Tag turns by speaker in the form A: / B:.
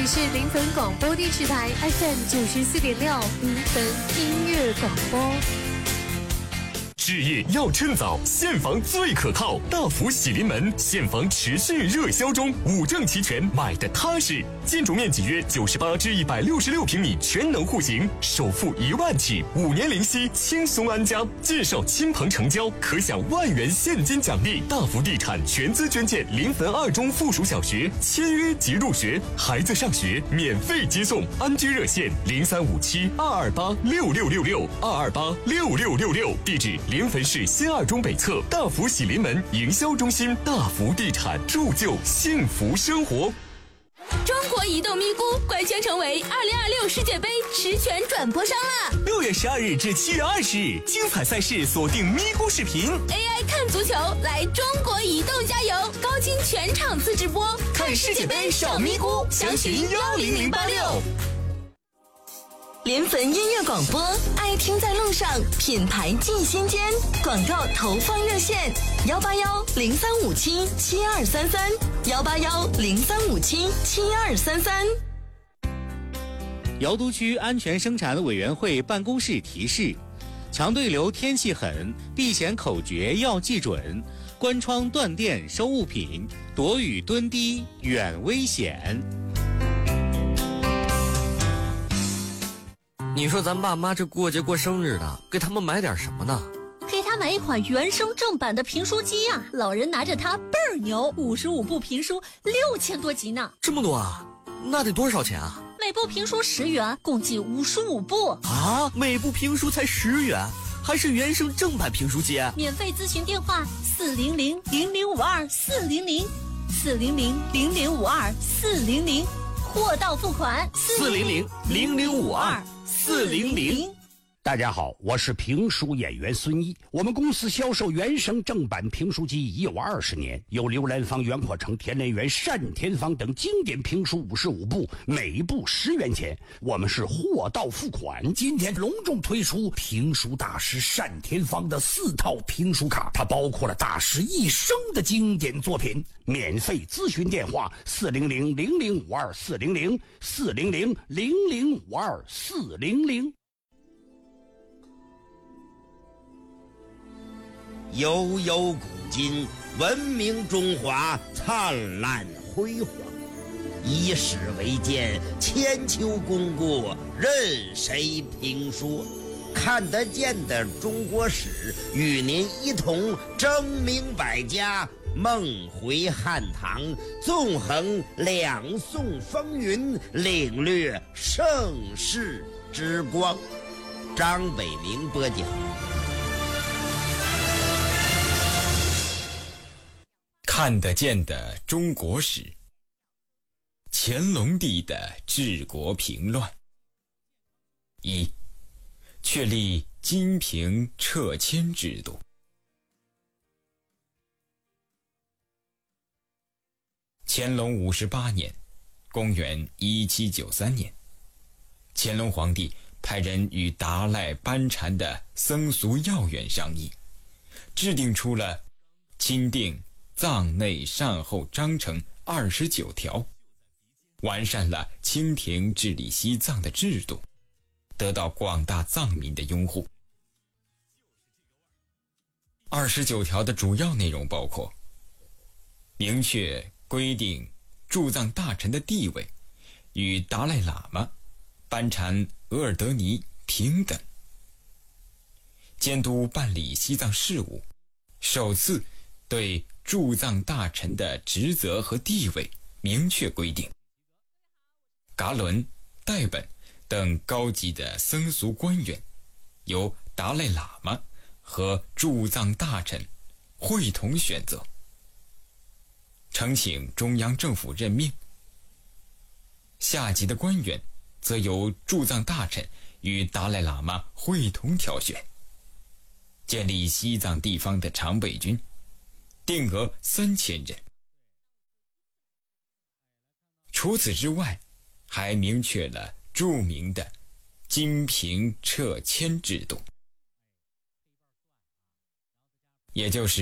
A: 是临汾广播电视台 FM94.6临汾音乐广播。
B: 置业要趁早，现房最可靠。大福喜临门现房持续热销中，5证齐全，买的踏实。建筑面积约98至166平米，全能户型，首付1万起，5年零息，轻松安家。介绍亲朋成交，可享1万元现金奖励。大福地产全资捐建临汾2中附属小学，签约即入学，孩子上学免费接送。安居热线035722826666，2286666，地址临汾市新2中北侧大福喜临门营销中心。大福地产，铸就幸福生活。
C: 中国移动咪咕官宣成为2026世界杯实权转播商啦
D: ！6月12日至7月20日，精彩赛事锁定咪咕视频
C: ，AI 看足球，来中国移动加油！高清全场自直播，
D: 看世界杯上咪咕，详询10086。
C: 临汾音乐广播，爱听在路上，品牌进心间。广告投放热线：181-0357-7233，181-0357-7233。
E: 瑶都区安全生产委员会办公室提示：强对流天气狠，避险口诀要记准，关窗断电收物品，躲雨蹲低远危险。
F: 你说咱爸妈这过节过生日的，给他们买点什么呢？
G: 给他买一款原声正版的评书机呀，老人拿着它倍儿牛，55部评书6000多集呢。
F: 这么多啊？那得多少钱啊？
G: 每部评书10元，共计55部
D: 啊！每部评书才10元，还是原声正版评书机。
G: 免费咨询电话400-0052-400，400-0052-400，货到付款
D: 400-0052-400。
H: 大家好，我是评书演员孙一。我们公司销售原声正版评书机已有20年，有刘兰芳、袁阔成、田连元、单田芳等经典评书55部，每部10元钱。我们是货到付款。今天隆重推出评书大师单田芳的4套评书卡，它包括了大师一生的经典作品。免费咨询电话400-0052-400，400-0052-400。
I: 悠悠古今，文明中华灿烂辉煌。以史为鉴，千秋功过任谁评说？看得见的中国史，与您一同争明百家，梦回汉唐，纵横2宋风云，领略盛世之光。张北明播讲。
J: 看得见的中国史，乾隆帝的治国平乱。1. 确立金平撤迁制度。乾隆58年，公元1793年，乾隆皇帝派人与达赖班禅的僧俗要员商议，制定出了钦定藏内善后章程29条，完善了清廷治理西藏的制度，得到广大藏民的拥护。29条的主要内容包括：明确规定驻藏大臣的地位与达赖喇嘛、班禅额尔德尼平等；监督办理西藏事务，首次对驻藏大臣的职责和地位明确规定。噶伦、代本等高级的僧俗官员由达赖喇嘛和驻藏大臣会同选择，呈请中央政府任命。下级的官员则由驻藏大臣与达赖喇嘛会同挑选。建立西藏地方的常备军，定额3000人。除此之外，还明确了著名的金平撤迁制度，也就是